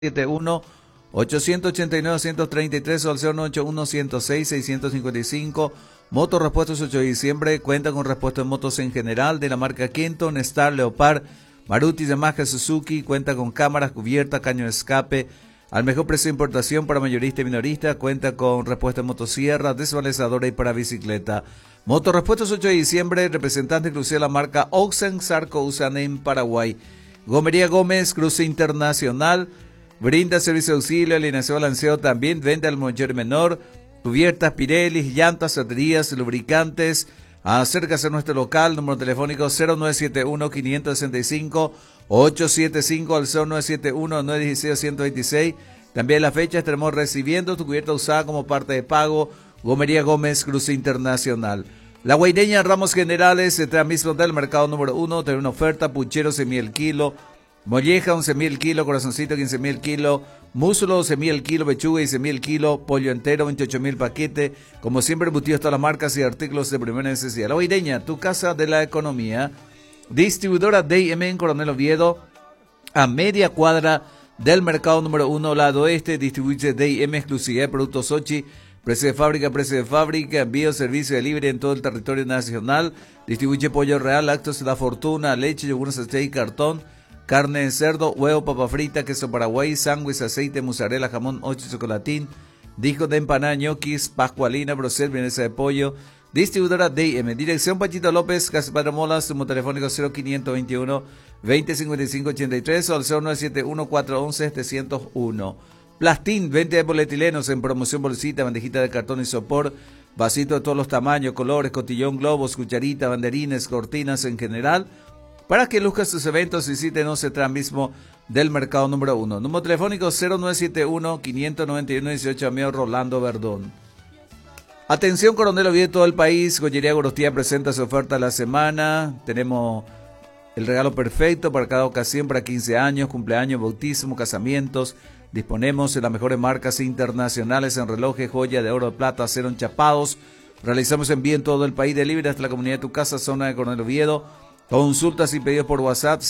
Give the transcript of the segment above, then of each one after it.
71 889-133 o al 091-106-655. Motorrepuestos 8 de diciembre cuenta con repuestos de motos en general de la marca Kenton, Star, Leopard, Maruti, Yamaha, Suzuki. Cuenta con cámaras, cubiertas, caño de escape al mejor precio de importación para mayorista y minorista. Cuenta con repuestos de motosierra, desvalizadora y para bicicleta. Motorrepuestos 8 de diciembre, representante exclusivo de la marca Oxen Sarco, usan en Paraguay. Gomería Gómez, cruce internacional. Brinda servicio de auxilio, alineación, balanceo, también vende al mayor menor, cubiertas, Pirelli, llantas, baterías, lubricantes. Acércase a nuestro local, número telefónico 0971-565-875 al 0971-916-126. También las fechas estaremos recibiendo tu cubierta usada como parte de pago. Gomería Gómez, cruce internacional. La Guaireña, Ramos Generales, se transmite del mercado número 1, tiene una oferta, puchero, semi el kilo. Molleja 11.000 el kilo, corazoncito 15.000 el kilo, muslo 11.000 el kilo, pechuga 15.000 el kilo, pollo entero 28.000 paquete, como siempre embutidos todas las marcas y artículos de primera necesidad. La Guaireña, tu casa de la economía, distribuidora D&M en Coronel Oviedo, a media cuadra del mercado número 1, lado oeste, distribuye D&M exclusividad de productos Sochi, precio de fábrica, envío, servicio de libre en todo el territorio nacional, distribuye pollo real, lácteos La Fortuna, leche, yogures, aceite y cartón, carne de cerdo, huevo, papa frita, queso paraguay, sándwich, aceite, mozzarella, jamón, 8 chocolatín, discos de empanada, ñoquis, pascualina, brocel, vienesa de pollo. Distribuidora D&M. Dirección Pachito López, Casa Padre Molas, sumo telefónico 0521 2055 83 o al 0971 411 701. Plastín, venta de polietilenos en promoción, bolsita, bandejita de cartón y sopor, vasito de todos los tamaños, colores, cotillón, globos, cucharita, banderines, cortinas en general. Para que luzca sus eventos, visítenos el mismo del mercado número 1. Número telefónico 0971-591-18, amigo Rolando Verdón. Atención, Coronel Oviedo, todo el país. Joyería Gorostía presenta su oferta de la semana. Tenemos el regalo perfecto para cada ocasión, para 15 años, cumpleaños, bautismo, casamientos. Disponemos de las mejores marcas internacionales en relojes, joya de oro, de plata, acero enchapados. Realizamos envío en todo el país, delivery hasta la comunidad de tu casa, zona de Coronel Oviedo. Consultas y pedidos por WhatsApp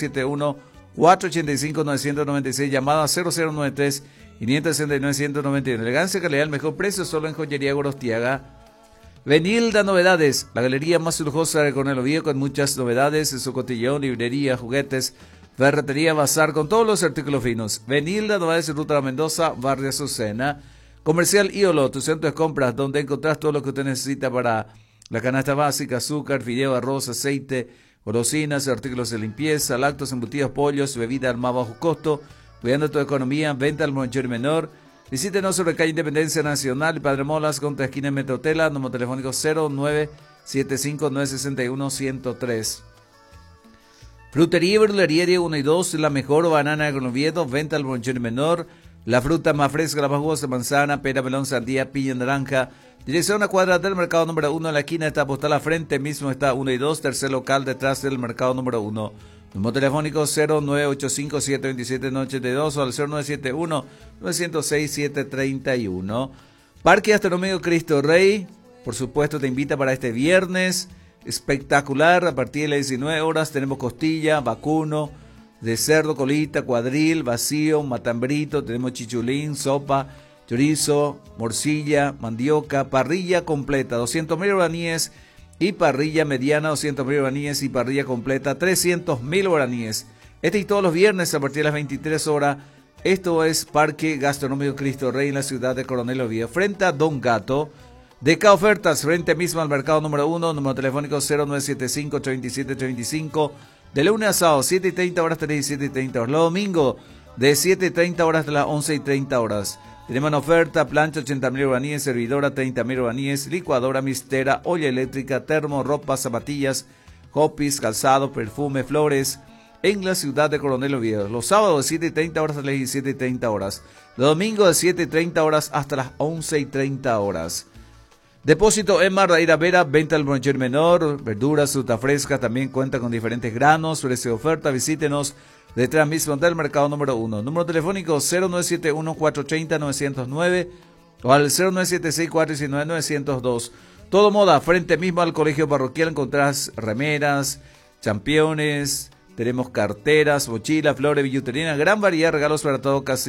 0971-485-996, llamada 0093-569-191. Elegancia, calidad, el mejor precio solo en Joyería Gorostiaga. Benilda Novedades, la galería más lujosa de Coronel Oviedo, con muchas novedades en su cotillón, librería, juguetes, ferretería, bazar, con todos los artículos finos. Benilda Novedades, Ruta La Mendoza, Barrio Azucena. Comercial Ídolo, tu centro de compras, donde encontrás todo lo que usted necesita para la canasta básica: azúcar, fideo, arroz, aceite, golosinas, artículos de limpieza, lácteos, embutidos, pollos, bebida al más bajo costo, cuidando tu economía, venta al mayor y menor. Visítenos sobre calle Independencia Nacional y Padre Molas, contra esquina de Metrotela, número telefónico 0975-961-103. Frutería y verdulería de 1 y 2, la mejor banana con Oviedo, venta al mayor y menor. La fruta más fresca, la más jugosa, manzana, pera, melón, sandía, piña, naranja. Dirección a cuadra del mercado número 1, en la esquina está postal, a frente mismo está 1 y 2, tercer local detrás del mercado número 1. Número telefónico 0985-727-982 o al 0971-906-731. Parque Astronómico Cristo Rey, por supuesto, te invita para este viernes espectacular. A partir de las 19 horas tenemos costilla, vacuno, de cerdo, colita, cuadril, vacío, matambrito, tenemos chichulín, sopa, chorizo, morcilla, mandioca, parrilla completa, 200.000 guaraníes, y parrilla mediana, 200.000 guaraníes, y parrilla completa, 300.000 guaraníes. Este y todos los viernes a partir de las 23 horas. Esto es Parque Gastronómico Cristo Rey en la ciudad de Coronel Oviedo, frente a Don Gato. DK Ofertas, frente mismo al mercado número 1, número telefónico 0975-3735, de lunes a sábado, 7:30 horas hasta las 17:30 horas. Los domingos, de 7:30 horas hasta las 11:30 horas. Tenemos en oferta plancha 80.000 guaraníes, servidora 30.000 guaraníes, licuadora mistera, olla eléctrica, termo, ropa, zapatillas, hopis, calzado, perfume, flores, en la ciudad de Coronel Oviedo. Los sábados de 7:30 horas hasta las 17:30 horas. Los domingos de 7:30 horas hasta las 11:30 horas. Depósito Emma Raíra Vera, venta al mayor menor, verduras, fruta fresca, también cuenta con diferentes granos, precio de oferta. Visítenos detrás mismo del mercado número 1. Número telefónico 0971-430-909 o al 0976-419-902. Todo moda, frente mismo al colegio parroquial encontrás remeras, championes, Tenemos carteras, mochilas, flores, billutería, gran variedad de regalos para todo, casi